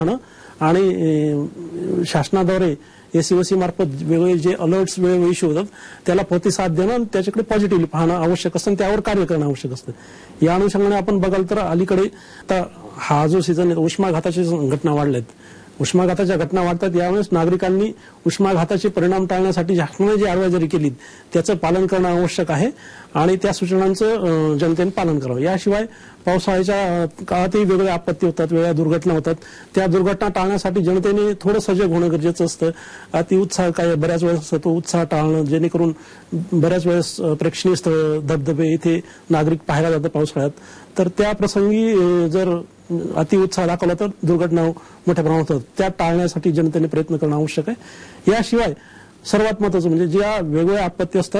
आणि शासनाद्वारे एसईओसी मार्फत वेगवेगळे जे अलर्ट्स वेळोवेळी इश्यू होतात त्याला प्रतिसाद देणं आणि त्याच्याकडे पॉझिटिव्हली पाहणं आवश्यक असतं आणि त्यावर कार्य करणं आवश्यक असतं। या अनुषंगाने आपण बघाल तर अलीकडे आता हा जो सीझन आहे उष्माघाताच्या घटना वाढल्यात, उष्माघाताच्या घटना वाढतात। यावेळेस नागरिकांनी उष्माघाताचे परिणाम टाळण्यासाठी शासनाने जी ॲडवायझरी केली त्याचं पालन करणं आवश्यक आहे आणि त्या सूचनांचं जनतेने पालन करावं। याशिवाय पावसाळ्याच्या काळातही वेगवेगळ्या आपत्ती होतात, वेगळ्या दुर्घटना होतात। त्या दुर्घटना टाळण्यासाठी जनतेने थोडं सजग होणं गरजेचं असतं। अतिउत्साह काय बऱ्याच वेळेस असतो, तो उत्साह टाळणं, जेणेकरून बऱ्याच वेळेस प्रेक्षणीय स्थळ धबधबे इथे नागरिक पाहायला जातात पावसाळ्यात, तर त्या प्रसंगी जर अतिउत्साह दाखवला तर दुर्घटना मोठ्या प्रमाणात होतात। त्या टाळण्यासाठी जनतेने प्रयत्न करणं आवश्यक आहे। याशिवाय सर्वात महत्त्वाचं म्हणजे ज्या वेगवेगळ्या आपत्ती असतात